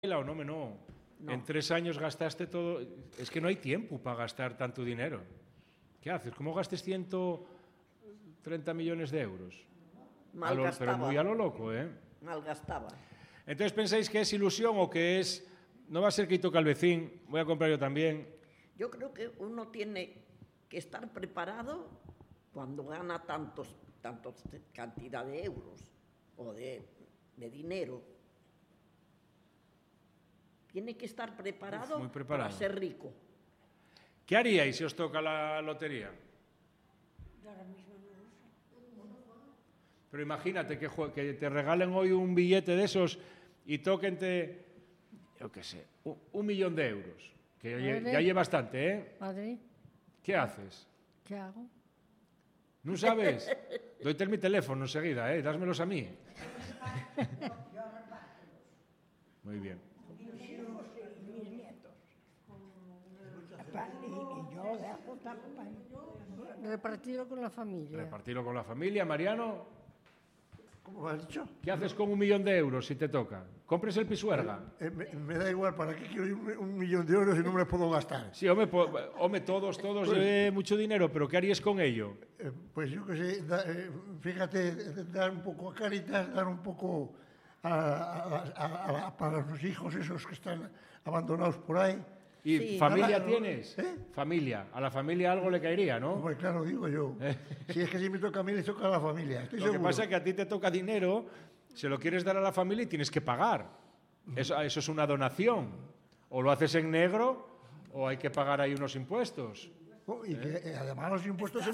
o no, no. En 3 años gastaste todo. Es que no hay tiempo para gastar tanto dinero. ¿Qué haces? ¿Cómo gastes 130 millones de euros? Pero muy a lo loco, ¿eh? Malgastaba. Entonces, ¿pensáis que es ilusión o que es... No va a ser que toca al vecino, voy a comprar yo también? Yo creo que uno tiene que estar preparado cuando gana tantos cantidad de euros o de dinero. Tiene que estar preparado, muy preparado para ser rico. ¿Qué haríais si os toca la lotería? Yo ahora mismo no lo sé. Pero imagínate que te regalen hoy un billete de esos y tóquente, yo qué sé, 1 millón de euros. Que ya lleva bastante, ¿eh? Madre, ¿Qué haces? ¿qué hago? ¿No sabes? Doyte mi teléfono enseguida, ¿eh? Dásmelos a mí. Muy bien. Mis nietos. Y yo dejo también. Repartirlo con la familia. Repartirlo con la familia. Mariano, ¿Cómo me has dicho? ¿qué haces con 1 millón de euros si te toca? ¿Compres el Pisuerga? Me da igual, ¿para qué quiero 1 millón de euros si no me los puedo gastar? Sí, hombre, todos, mucho dinero, pero ¿qué harías con ello? Pues yo qué sé, fíjate, dar un poco a Cáritas, dar un poco para los hijos esos que están abandonados por ahí. ¿Y Sí. familia tienes? Familia. A la familia algo le caería, ¿no? Pues claro, digo yo. Si es que si me toca a mí, le toca a la familia. Estoy Lo seguro. que pasa es que a ti te toca dinero, se lo quieres dar a la familia y tienes que pagar. Eso es una donación. O lo haces en negro o hay que pagar ahí unos impuestos. Y que además los impuestos...